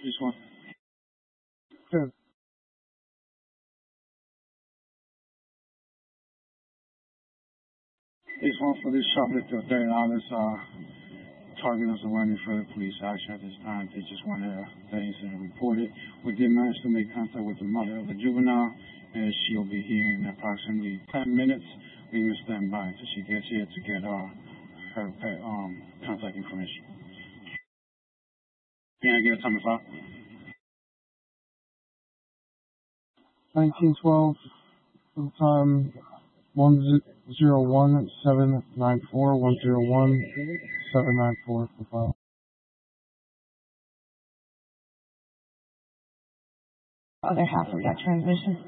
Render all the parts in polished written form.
East 1. Good. East 1 for this shoplifter of $30. Target us away any further police action at this time. They just wanted that incident reported. We did manage to make contact with the mother of the juvenile, and she'll be here in approximately 10 minutes. We will stand by until she gets here to get her contact information. Can I get a time of file? 1912, time 101-794, 101-794 for file. Other half of that transmission.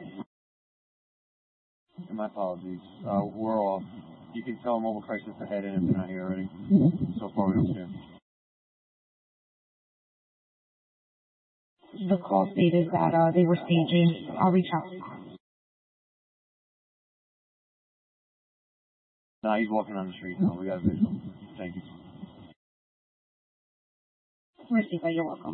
My apologies. We're off. You can tell mobile crisis ahead and if they're not here already. So far we don't see them. The call stated that they were staging. I'll reach out. No, he's walking on the street now. We got a visual. Thank you. Receive that. You're welcome.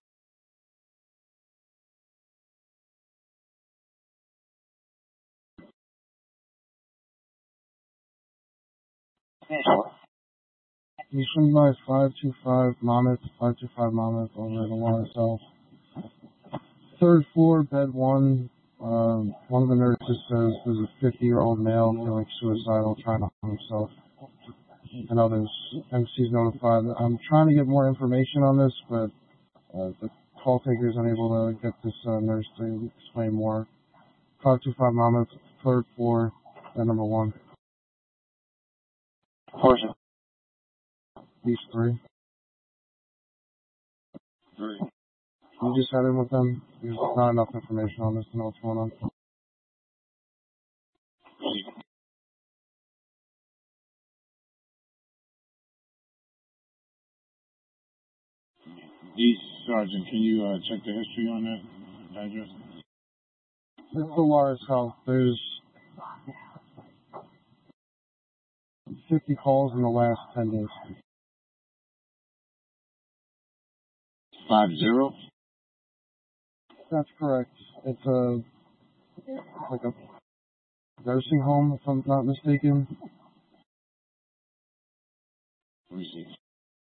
You swing by 525 Monmouth over the one itself. Third floor, bed 1. One of the nurses says there's a 50-year-old male feeling suicidal, trying to harm himself. And others. MC's notified. I'm trying to get more information on this, but the call taker is unable to get this nurse to explain more. 525 Monmouth, third floor, bed number 1. Portion. These 3. 3. You just had in with them. There's not enough information on this to know what's going on. East Sergeant, can you check the history on that address? It's the Lars house. There's 50 calls in the last 10 days. 50? That's correct. It's like a nursing home, if I'm not mistaken. Let me see.